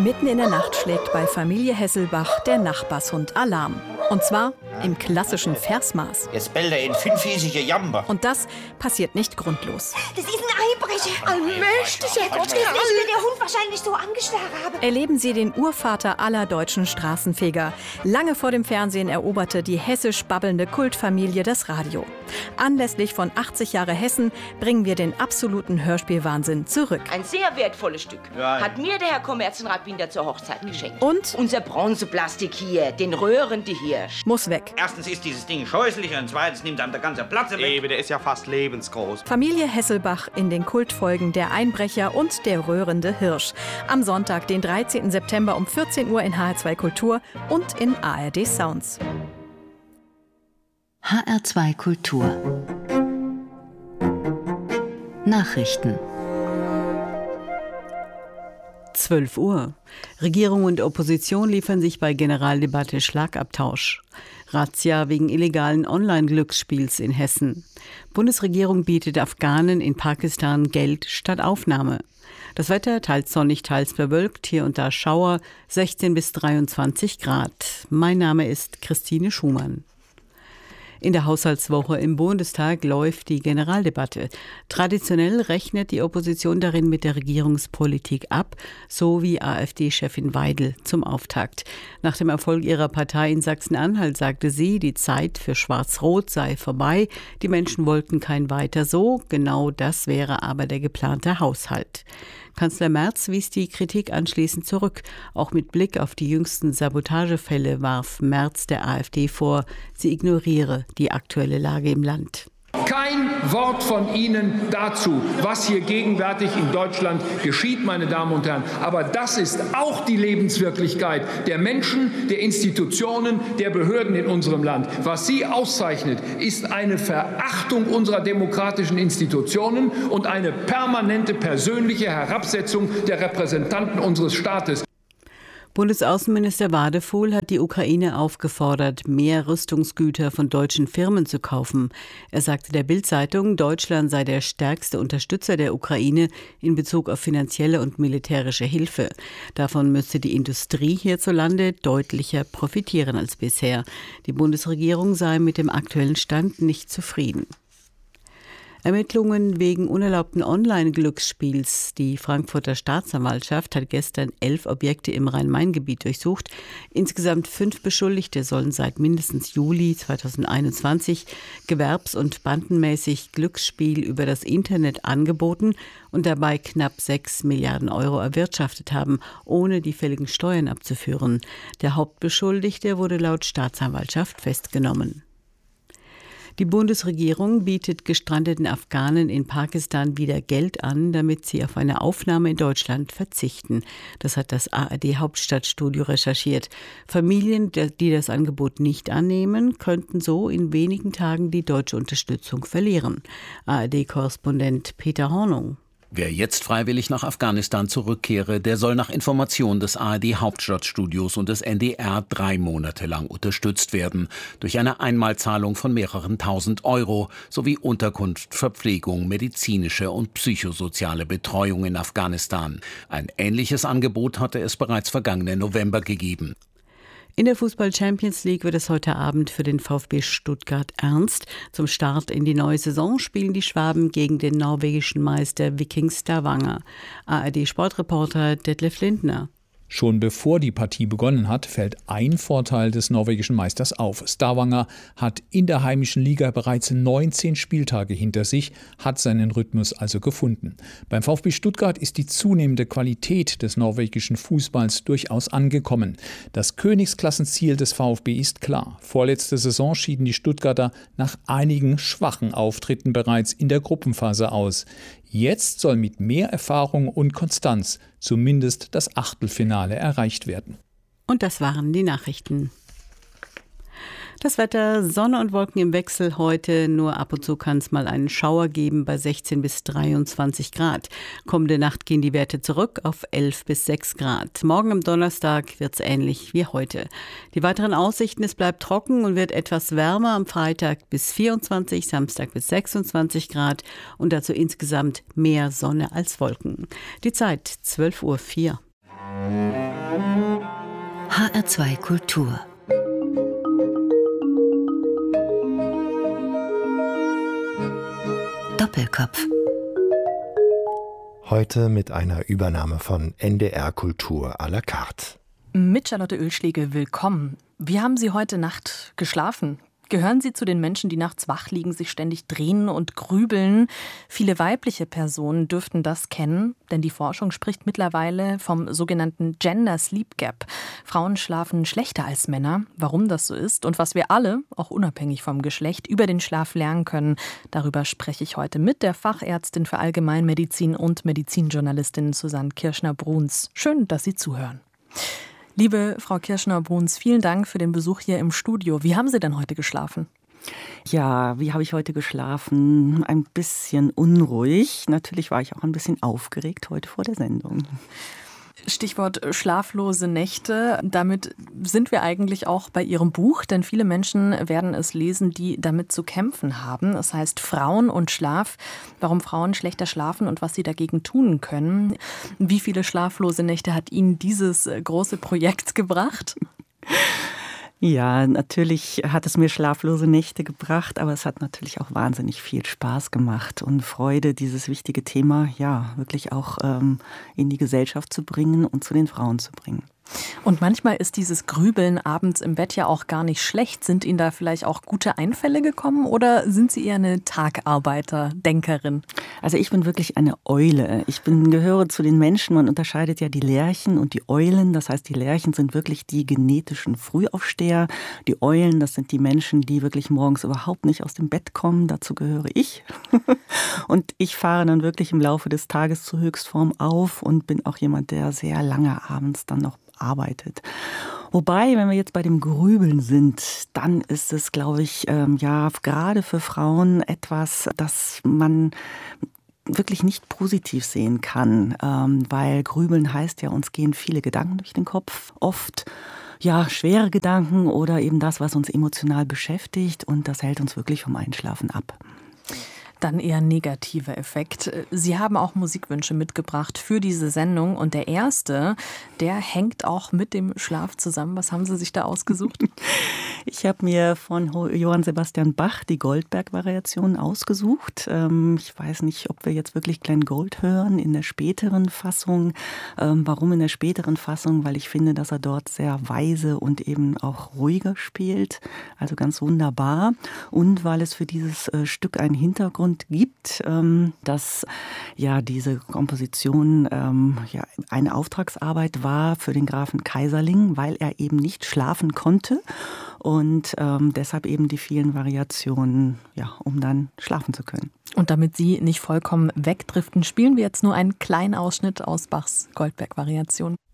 Mitten in der Nacht schlägt bei Familie Hesselbach der Nachbarshund Alarm. Und zwar im klassischen Versmaß. Jetzt bellt er in fünfhiesige Jamber. Und das passiert nicht grundlos. Das ist ein Einbrecher. Allmächtiger Gott. Deswegen will der Hund wahrscheinlich so angestarrt haben. Erleben Sie den Urvater aller deutschen Straßenfeger. Lange vor dem Fernsehen eroberte die hessisch babbelnde Kultfamilie das Radio. Anlässlich von 80 Jahre Hessen bringen wir den absoluten Hörspielwahnsinn zurück. Ein sehr wertvolles Stück. Ja. Hat mir der Herr Kommerzienrat Binder zur Hochzeit geschenkt. Und Unser Bronzeplastik hier, den röhrende Hirsch. muss weg. Erstens ist dieses Ding scheußlich und zweitens nimmt einem der ganze Platz weg. Eben, der ist ja fast lebensgroß. Familie Hesselbach in den Kultfolgen Der Einbrecher und Der röhrende Hirsch. Am Sonntag, den 13. September um 14 Uhr in HR2 Kultur und in ARD Sounds. HR2 Kultur Nachrichten 12 Uhr. Regierung und Opposition liefern sich bei Generaldebatte Schlagabtausch. Razzia wegen illegalen Online-Glücksspiels in Hessen. Bundesregierung bietet Afghanen in Pakistan Geld statt Aufnahme. Das Wetter teils sonnig, teils bewölkt, hier und da Schauer, 16 bis 23 Grad. Mein Name ist Christine Schumann. In der Haushaltswoche im Bundestag läuft die Generaldebatte. Traditionell rechnet die Opposition darin mit der Regierungspolitik ab, so wie AfD-Chefin Weidel zum Auftakt. Nach dem Erfolg ihrer Partei in Sachsen-Anhalt sagte sie, die Zeit für Schwarz-Rot sei vorbei. Die Menschen wollten kein Weiter so. Genau das wäre aber der geplante Haushalt. Kanzler Merz wies die Kritik anschließend zurück. Auch mit Blick auf die jüngsten Sabotagefälle warf Merz der AfD vor, sie ignoriere die aktuelle Lage im Land. Kein Wort von Ihnen dazu, was hier gegenwärtig in Deutschland geschieht, meine Damen und Herren. Aber das ist auch die Lebenswirklichkeit der Menschen, der Institutionen, der Behörden in unserem Land. Was Sie auszeichnet, ist eine Verachtung unserer demokratischen Institutionen und eine permanente persönliche Herabsetzung der Repräsentanten unseres Staates. Bundesaußenminister Wadefuhl hat die Ukraine aufgefordert, mehr Rüstungsgüter von deutschen Firmen zu kaufen. Er sagte der Bild-Zeitung, Deutschland sei der stärkste Unterstützer der Ukraine in Bezug auf finanzielle und militärische Hilfe. Davon müsste die Industrie hierzulande deutlicher profitieren als bisher. Die Bundesregierung sei mit dem aktuellen Stand nicht zufrieden. Ermittlungen wegen unerlaubten Online-Glücksspiels. Die Frankfurter Staatsanwaltschaft hat gestern 11 Objekte im Rhein-Main-Gebiet durchsucht. Insgesamt 5 Beschuldigte sollen seit mindestens Juli 2021 gewerbs- und bandenmäßig Glücksspiel über das Internet angeboten und dabei knapp 6 Milliarden Euro erwirtschaftet haben, ohne die fälligen Steuern abzuführen. Der Hauptbeschuldigte wurde laut Staatsanwaltschaft festgenommen. Die Bundesregierung bietet gestrandeten Afghanen in Pakistan wieder Geld an, damit sie auf eine Aufnahme in Deutschland verzichten. Das hat das ARD-Hauptstadtstudio recherchiert. Familien, die das Angebot nicht annehmen, könnten so in wenigen Tagen die deutsche Unterstützung verlieren. ARD-Korrespondent Peter Hornung. Wer jetzt freiwillig nach Afghanistan zurückkehre, der soll nach Information des ARD-Hauptstadtstudios und des NDR 3 Monate lang unterstützt werden. Durch eine Einmalzahlung von mehreren tausend Euro sowie Unterkunft, Verpflegung, medizinische und psychosoziale Betreuung in Afghanistan. Ein ähnliches Angebot hatte es bereits vergangenen November gegeben. In der Fußball-Champions League wird es heute Abend für den VfB Stuttgart ernst. Zum Start in die neue Saison spielen die Schwaben gegen den norwegischen Meister Viking Stavanger. ARD-Sportreporter Detlef Lindner. Schon bevor die Partie begonnen hat, fällt ein Vorteil des norwegischen Meisters auf. Stavanger hat in der heimischen Liga bereits 19 Spieltage hinter sich, hat seinen Rhythmus also gefunden. Beim VfB Stuttgart ist die zunehmende Qualität des norwegischen Fußballs durchaus angekommen. Das Königsklassenziel des VfB ist klar. Vorletzte Saison schieden die Stuttgarter nach einigen schwachen Auftritten bereits in der Gruppenphase aus. Jetzt soll mit mehr Erfahrung und Konstanz zumindest das Achtelfinale erreicht werden. Und das waren die Nachrichten. Das Wetter, Sonne und Wolken im Wechsel heute. Nur ab und zu kann es mal einen Schauer geben bei 16 bis 23 Grad. Kommende Nacht gehen die Werte zurück auf 11 bis 6 Grad. Morgen am Donnerstag wird es ähnlich wie heute. Die weiteren Aussichten, es bleibt trocken und wird etwas wärmer am Freitag bis 24, Samstag bis 26 Grad und dazu insgesamt mehr Sonne als Wolken. Die Zeit 12:04 Uhr. HR2 Kultur. Doppelkopf. Heute mit einer Übernahme von NDR Kultur à la carte. Mit Charlotte Oehlschläge, willkommen. Wie haben Sie heute Nacht geschlafen? Gehören Sie zu den Menschen, die nachts wach liegen, sich ständig drehen und grübeln? Viele weibliche Personen dürften das kennen, denn die Forschung spricht mittlerweile vom sogenannten Gender Sleep Gap. Frauen schlafen schlechter als Männer. Warum das so ist und was wir alle, auch unabhängig vom Geschlecht, über den Schlaf lernen können, darüber spreche ich heute mit der Fachärztin für Allgemeinmedizin und Medizinjournalistin Susanne Kirschner-Bruns. Schön, dass Sie zuhören. Liebe Frau Kirschner-Bruns, vielen Dank für den Besuch hier im Studio. Wie haben Sie denn heute geschlafen? Ja, wie habe ich heute geschlafen? Ein bisschen unruhig. Natürlich war ich auch ein bisschen aufgeregt heute vor der Sendung. Stichwort schlaflose Nächte. Damit sind wir eigentlich auch bei Ihrem Buch, denn viele Menschen werden es lesen, die damit zu kämpfen haben. Es heißt Frauen und Schlaf, warum Frauen schlechter schlafen und was sie dagegen tun können. Wie viele schlaflose Nächte hat Ihnen dieses große Projekt gebracht? Ja, natürlich hat es mir schlaflose Nächte gebracht, aber es hat natürlich auch wahnsinnig viel Spaß gemacht und Freude, dieses wichtige Thema ja wirklich auch in die Gesellschaft zu bringen und zu den Frauen zu bringen. Und manchmal ist dieses Grübeln abends im Bett ja auch gar nicht schlecht. Sind Ihnen da vielleicht auch gute Einfälle gekommen oder sind Sie eher eine Tagarbeiter-Denkerin? Also ich bin wirklich eine Eule. Gehöre zu den Menschen, man unterscheidet ja die Lerchen und die Eulen. Das heißt, die Lerchen sind wirklich die genetischen Frühaufsteher. Die Eulen, das sind die Menschen, die wirklich morgens überhaupt nicht aus dem Bett kommen. Dazu gehöre ich. Und ich fahre dann wirklich im Laufe des Tages zur Höchstform auf und bin auch jemand, der sehr lange abends dann noch arbeitet. Wobei, wenn wir jetzt bei dem Grübeln sind, dann ist es, glaube ich, gerade für Frauen etwas, das man wirklich nicht positiv sehen kann, weil Grübeln heißt ja, uns gehen viele Gedanken durch den Kopf, oft schwere Gedanken oder eben das, was uns emotional beschäftigt und das hält uns wirklich vom Einschlafen ab. Dann eher negativer Effekt. Sie haben auch Musikwünsche mitgebracht für diese Sendung und der erste, der hängt auch mit dem Schlaf zusammen. Was haben Sie sich da ausgesucht? Ich habe mir von Johann Sebastian Bach die Goldberg-Variation ausgesucht. Ich weiß nicht, ob wir jetzt wirklich Glenn Gould hören in der späteren Fassung. Warum in der späteren Fassung? Weil ich finde, dass er dort sehr weise und eben auch ruhiger spielt. Also ganz wunderbar. Und weil es für dieses Stück einen Hintergrund gibt, dass diese Komposition eine Auftragsarbeit war für den Grafen Kaiserling, weil er eben nicht schlafen konnte und deshalb eben die vielen Variationen, um dann schlafen zu können. Und damit Sie nicht vollkommen wegdriften, spielen wir jetzt nur einen kleinen Ausschnitt aus Bachs Goldberg-Variation.